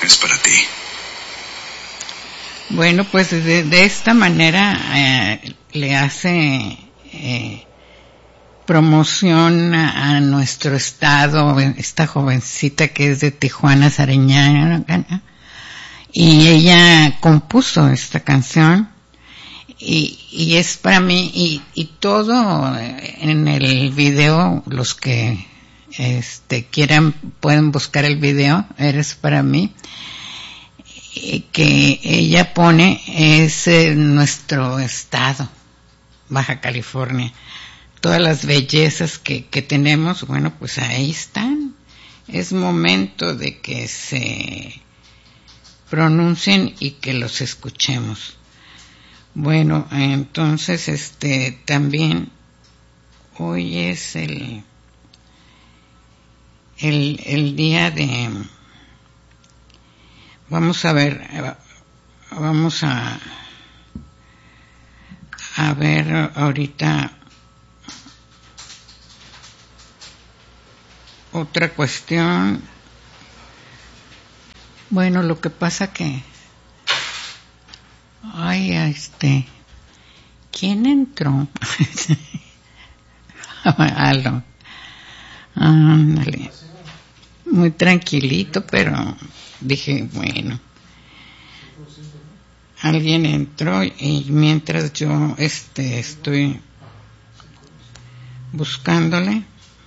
es para ti. Bueno, pues de esta manera le hace promoción a nuestro estado, esta jovencita que es de Tijuana, Sariñana, y ella compuso esta canción y es para mí y todo en el video, los que quieran pueden buscar el video, Eres para mí, que ella pone es nuestro estado, Baja California, todas las bellezas que tenemos, bueno, pues ahí están. Es momento de que se pronuncien y que los escuchemos. Bueno, entonces también hoy es el día de, vamos a ver ahorita otra cuestión. Bueno, lo que pasa que ¿quién entró? Aló. Ándale. Muy tranquilito, pero dije, bueno, alguien entró y mientras yo estoy buscándole,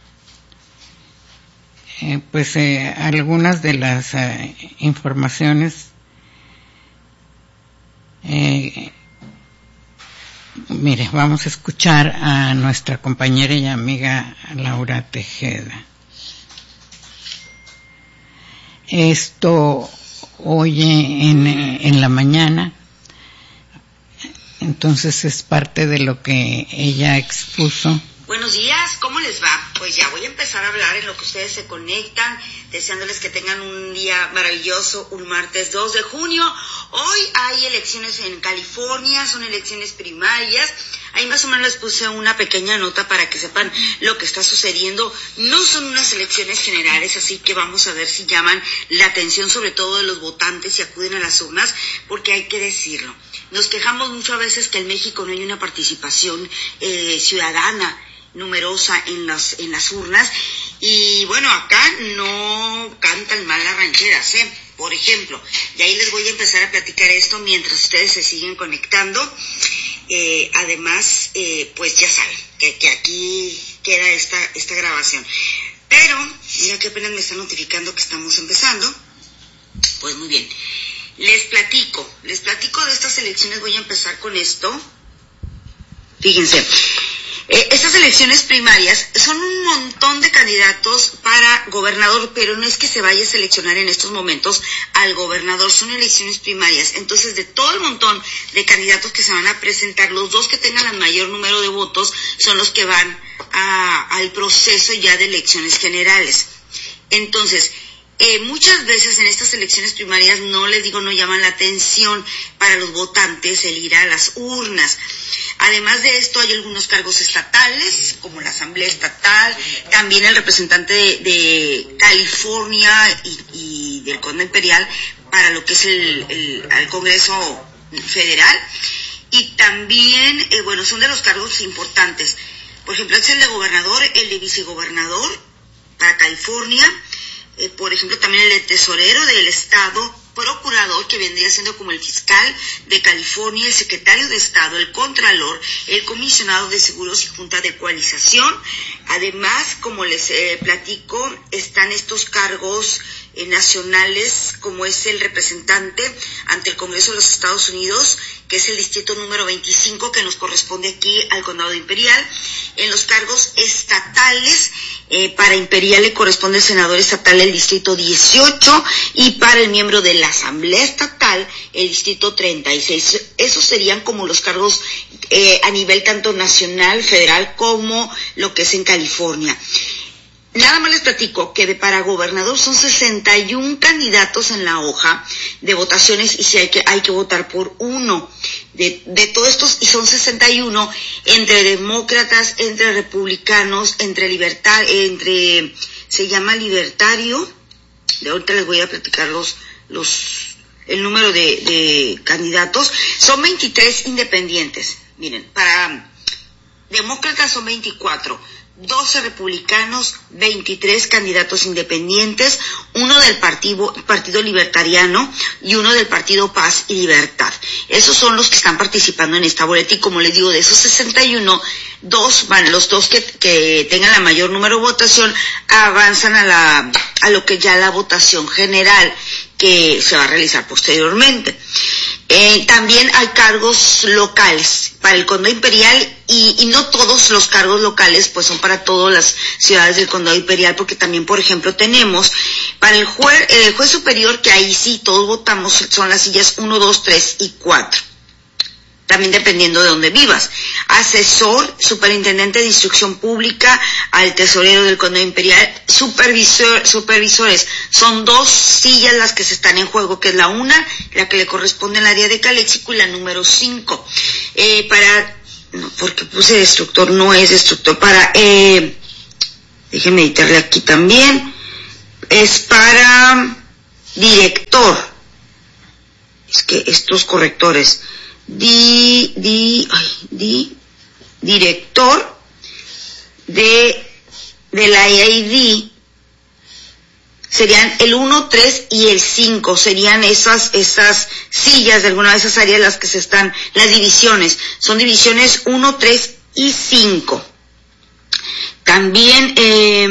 pues algunas de las informaciones, mire, vamos a escuchar a nuestra compañera y amiga Laura Tejeda. Esto oye en la mañana, entonces es parte de lo que ella expuso. Buenos días, ¿cómo les va? Pues ya voy a empezar a hablar en lo que ustedes se conectan, deseándoles que tengan un día maravilloso, un martes 2 de junio. Hoy hay elecciones en California, son elecciones primarias. Ahí más o menos les puse una pequeña nota para que sepan lo que está sucediendo. No son unas elecciones generales, así que vamos a ver si llaman la atención sobre todo de los votantes y acuden a las urnas, porque hay que decirlo. Nos quejamos muchas veces que en México no hay una participación ciudadana numerosa en las urnas, y bueno, acá no cantan mal las rancheras, por ejemplo, y ahí les voy a empezar a platicar esto mientras ustedes se siguen conectando. Además, pues ya saben que aquí queda esta grabación, pero mira que apenas me están notificando que estamos empezando. Pues muy bien, les platico de estas elecciones. Voy a empezar con esto. Fíjense, estas elecciones primarias son un montón de candidatos para gobernador, pero no es que se vaya a seleccionar en estos momentos al gobernador, son elecciones primarias. Entonces, de todo el montón de candidatos que se van a presentar, los dos que tengan el mayor número de votos son los que van al proceso ya de elecciones generales. Entonces, muchas veces en estas elecciones primarias, no llaman la atención para los votantes el ir a las urnas. Además de esto, hay algunos cargos estatales, como la Asamblea Estatal, también el representante de California y del Condado Imperial para lo que es el Congreso Federal. Y también, son de los cargos importantes. Por ejemplo, es el de gobernador, el de vicegobernador para California, por ejemplo, también el de tesorero del estado, procurador, que vendría siendo como el fiscal de California, el secretario de Estado, el contralor, el comisionado de seguros y junta de ecualización. Además, como les platico, están estos cargos nacionales, como es el representante ante el Congreso de los Estados Unidos, que es el distrito número 25, que nos corresponde aquí al Condado Imperial. En los cargos estatales, para Imperial le corresponde el senador estatal el distrito 18, y para el miembro de la Asamblea Estatal el distrito 36. Esos serían como los cargos a nivel tanto nacional, federal, como lo que es en California. Nada más les platico que para gobernador son 61 candidatos en la hoja de votaciones, y si hay que votar por uno de todos estos, y son 61 entre demócratas, entre republicanos, se llama libertario. De ahorita les voy a platicar los el número de candidatos. Son 23 independientes. Miren, para demócratas son 24, 12 republicanos, 23 candidatos independientes, uno del Partido Libertariano y uno del Partido Paz y Libertad. Esos son los que están participando en esta boleta, y como les digo, de esos 61, los dos que tengan el mayor número de votación avanzan a lo que ya la votación general que se va a realizar posteriormente. También hay cargos locales para el Condado Imperial, y no todos los cargos locales pues son para todas las ciudades del Condado Imperial, porque también, por ejemplo, tenemos para el juez superior, que ahí sí todos votamos, son las sillas 1, 2, 3 y 4. También dependiendo de dónde vivas. Asesor, superintendente de instrucción pública, al tesorero del Condado Imperial, supervisores. Son 2 sillas las que se están en juego, que es la una, la que le corresponde al área de Caléxico, y la número 5. No, porque puse destructor, no es destructor. Déjenme editarle aquí también. Es para director. Es que estos correctores. Director de la EID serían el 1, 3 y el 5, serían esas sillas de alguna de esas áreas las que las divisiones, son divisiones 1, 3 y 5. También,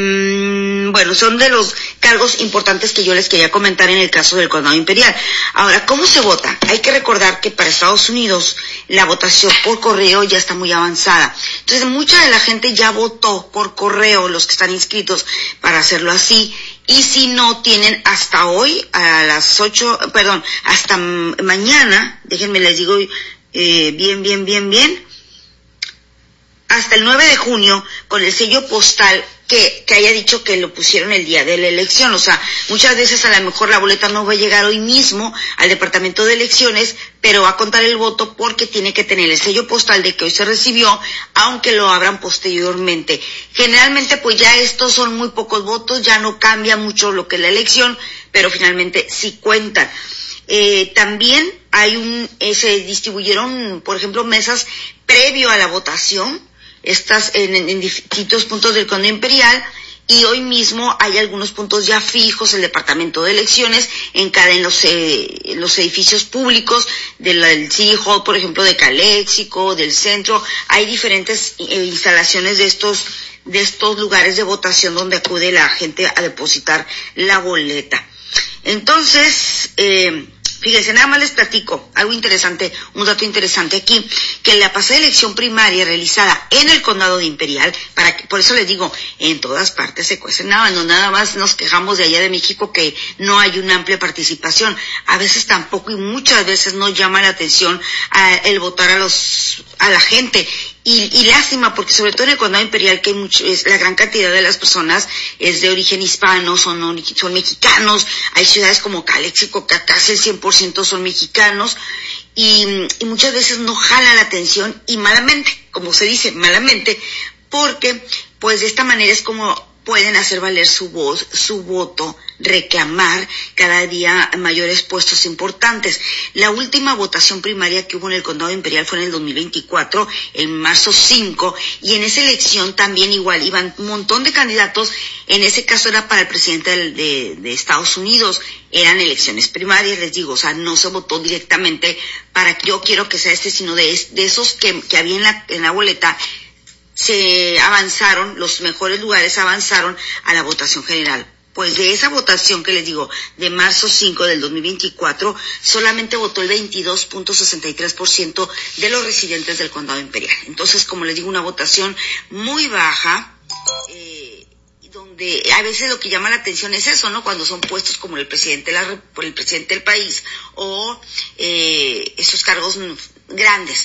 son de los cargos importantes que yo les quería comentar en el caso del Condado Imperial. Ahora, ¿cómo se vota? Hay que recordar que para Estados Unidos la votación por correo ya está muy avanzada. Entonces, mucha de la gente ya votó por correo, los que están inscritos para hacerlo así. Y si no, tienen hasta hoy, hasta mañana, déjenme les digo bien, hasta el 9 de junio, con el sello postal que haya dicho que lo pusieron el día de la elección. O sea, muchas veces a lo mejor la boleta no va a llegar hoy mismo al departamento de elecciones, pero va a contar el voto porque tiene que tener el sello postal de que hoy se recibió, aunque lo abran posteriormente. Generalmente pues ya estos son muy pocos votos, ya no cambia mucho lo que es la elección, pero finalmente sí cuentan. También se distribuyeron, por ejemplo, mesas previo a la votación, estas en distintos puntos del Condado Imperial, y hoy mismo hay algunos puntos ya fijos, el departamento de elecciones, en los edificios públicos del City Hall, por ejemplo, de Caléxico, del centro. Hay diferentes instalaciones de estos lugares de votación donde acude la gente a depositar la boleta. Entonces, fíjense, nada más les platico algo interesante, un dato interesante aquí, que la pasada elección primaria realizada en el Condado de Imperial, por eso les digo, en todas partes se cuecen habas, no nada más nos quejamos de allá de México que no hay una amplia participación, a veces tampoco y muchas veces no llama la atención el votar a la gente. Y lástima, porque sobre todo en el Condado Imperial, que la gran cantidad de las personas es de origen hispano, son mexicanos. Hay ciudades como Caléxico que casi el 100% son mexicanos, y muchas veces no jala la atención, y malamente, como se dice, malamente, porque pues de esta manera es como pueden hacer valer su voz, su voto, reclamar cada día mayores puestos importantes. La última votación primaria que hubo en el Condado Imperial fue en el 2024, en marzo 5, y en esa elección también igual iban un montón de candidatos. En ese caso era para el presidente de Estados Unidos, eran elecciones primarias, les digo, o sea, no se votó directamente para que yo quiero que sea sino de esos que había en la boleta. Se avanzaron, los mejores lugares avanzaron a la votación general. Pues de esa votación que les digo, de marzo 5 del 2024, solamente votó el 22.63% de los residentes del Condado Imperial. Entonces, como les digo, una votación muy baja, donde a veces lo que llama la atención es eso, ¿no? Cuando son puestos como el presidente del país, o esos cargos grandes.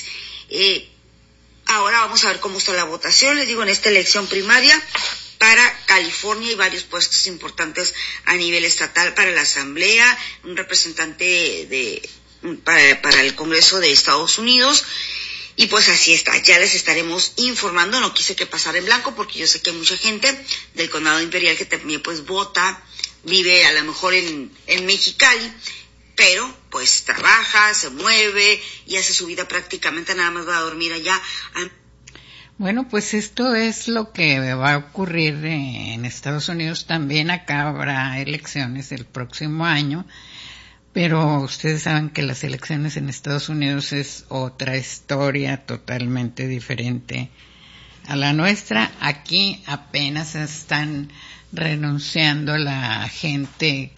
Ahora vamos a ver cómo está la votación. Les digo, en esta elección primaria para California y varios puestos importantes a nivel estatal, para la Asamblea, un representante para el Congreso de Estados Unidos. Y pues así está, ya les estaremos informando. No quise que pasara en blanco porque yo sé que hay mucha gente del Condado Imperial que también pues vota, vive a lo mejor en Mexicali, pero pues trabaja, se mueve y hace su vida prácticamente, nada más va a dormir allá. Bueno, pues esto es lo que va a ocurrir en Estados Unidos también. Acá habrá elecciones el próximo año, pero ustedes saben que las elecciones en Estados Unidos es otra historia totalmente diferente a la nuestra. Aquí apenas están renunciando la gente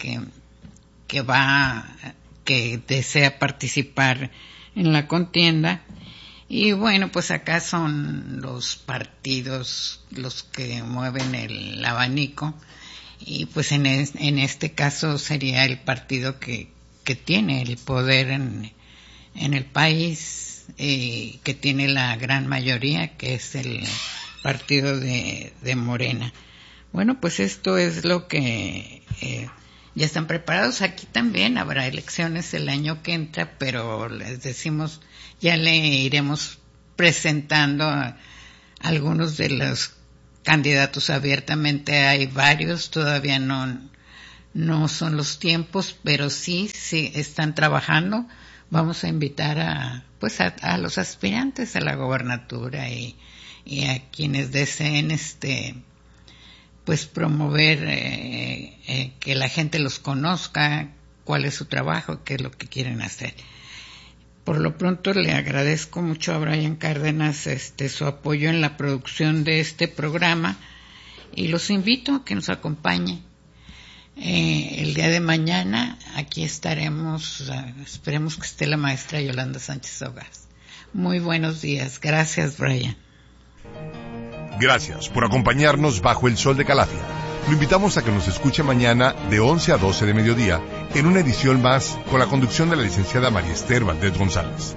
que desea participar en la contienda. Y bueno, pues acá son los partidos los que mueven el abanico, y pues en este caso sería el partido que tiene el poder en el país, que tiene la gran mayoría, que es el partido de Morena. Bueno, pues esto es lo que ya están preparados. Aquí también habrá elecciones el año que entra, pero les decimos, ya le iremos presentando a algunos de los candidatos abiertamente. Hay varios, todavía no son los tiempos, pero sí están trabajando. Vamos a invitar a los aspirantes a la gobernatura y a quienes deseen pues promover que la gente los conozca, cuál es su trabajo, qué es lo que quieren hacer. Por lo pronto le agradezco mucho a Brian Cárdenas su apoyo en la producción de este programa, y los invito a que nos acompañen el día de mañana. Aquí estaremos, esperemos que esté la maestra Yolanda Sánchez Ogaz. Muy buenos días. Gracias, Brian. Gracias por acompañarnos bajo el sol de Calafia. Lo invitamos a que nos escuche mañana de 11 a 12 de mediodía en una edición más con la conducción de la licenciada María Esther Valdés González.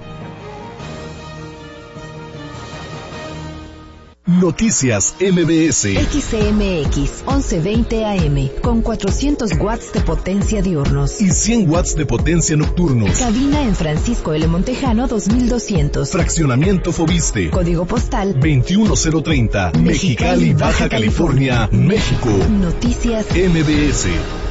Noticias MBS. XCMX 1120 AM con 400 watts de potencia diurnos y 100 watts de potencia nocturnos. Cabina en Francisco L. Montejano 2200. Fraccionamiento Fobiste. Código postal 21030. Mexicali, Baja California, México. Noticias MBS.